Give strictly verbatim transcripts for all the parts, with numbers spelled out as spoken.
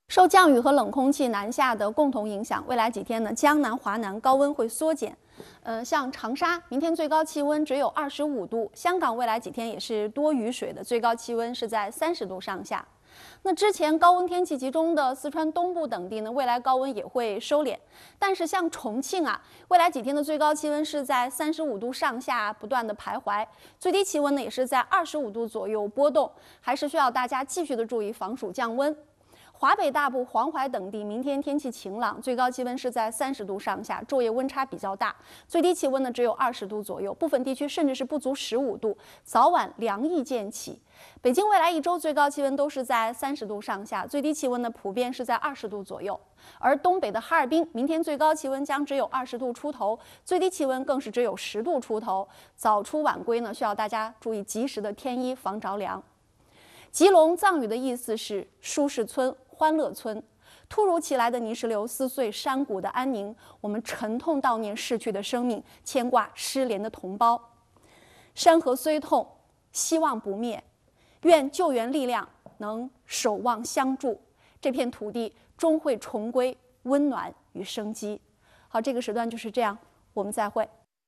受降雨和冷空气南下的共同影响，未来几天呢，江南、华南高温会缩减。呃，像长沙，明天最高气温只有二十五度；香港未来几天也是多雨水的，最高气温是在三十度上下。那之前高温天气集中的四川东部等地呢，未来高温也会收敛。但是像重庆啊，未来几天的最高气温是在三十五度上下不断的徘徊，最低气温呢也是在二十五度左右波动，还是需要大家继续的注意防暑降温。华北大部、黄淮等地明天天气晴朗，最高气温是在三十度上下，昼夜温差比较大，最低气温呢只有二十度左右，部分地区甚至是不足十五度，早晚凉意渐起。北京未来一周最高气温都是在三十度上下，最低气温呢普遍是在二十度左右。而东北的哈尔滨，明天最高气温将只有二十度出头，最低气温更是只有十度出头，早出晚归呢需要大家注意及时的添衣，防着凉。吉隆藏语的意思是舒适村、欢乐村。突如其来的泥石流撕碎山谷的安宁，我们沉痛悼念逝去的生命，牵挂失联的同胞。山河虽痛，希望不灭，愿救援力量能守望相助，这片土地终会重归温暖与生机。好，这个时段就是这样，我们再会。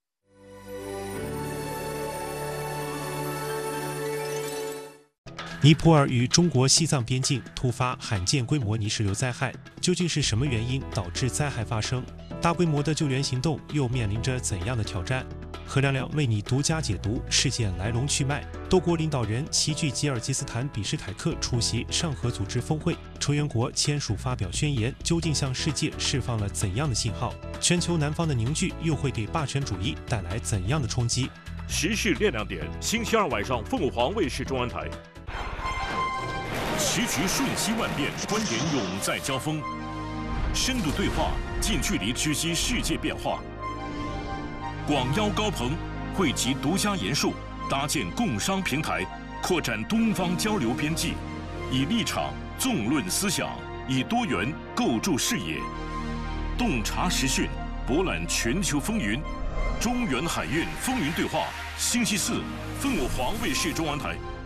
尼泊尔与中国西藏边境突发罕见规模泥石流灾害，究竟是什么原因导致灾害发生？大规模的救援行动又面临着怎样的挑战？何亮亮为你独家解读事件来龙去脉。多国领导人齐聚吉尔吉斯坦比什凯克出席上合组织峰会，成员国签署发表宣言，究竟向世界释放了怎样的信号？全球南方的凝聚又会给霸权主义带来怎样的冲击？ 时事亮亮点，星期二晚上凤凰卫视中文台。时局瞬息万变，观点永在交锋，深度对话，近距离知悉世界变化。广邀高朋，汇集独家研述，搭建共商平台，扩展东方交流边际，以立场纵论思想，以多元构筑视野，洞察时讯，博览全球风云。中原海运风云对话，星期四，凤凰卫视中文台。